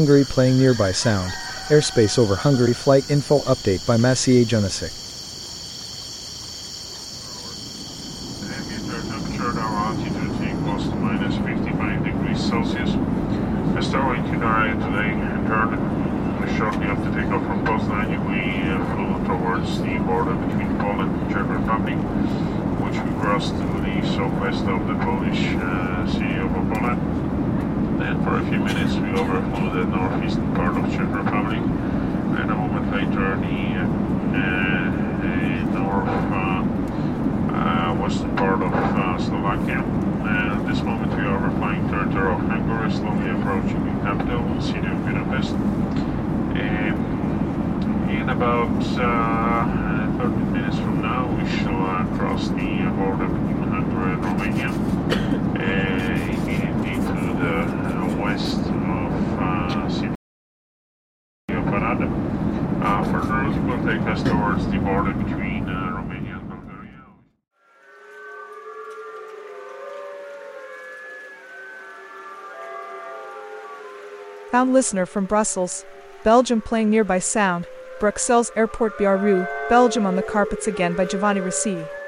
Hungary playing nearby sound. Airspace over Hungary. Flight info update by Maciej Janasik. Temperature now altitude equals to minus 55 degrees Celsius. We're starting Canaria today in turn. We're shortly up to take off from Poznań. We flew towards the border between Poland and Czech Republic, which we crossed to the southwest of the Polish Sea of Opola. Then for a few minutes we overflew the northeastern part of Czech Republic, and a moment later the western part of Slovakia. And at this moment we are overflying territory of Hungary, slowly approaching the capital, city of Budapest. In about 30 minutes from now we shall cross the border between Hungary and Romania into the west of city of Parada. Further it will take us towards the border between Romania and Bulgaria. Found listener from Brussels, Belgium playing nearby sound. Bruxelles Airport BRU, Belgium on the carpets again by Giovanni Rossi.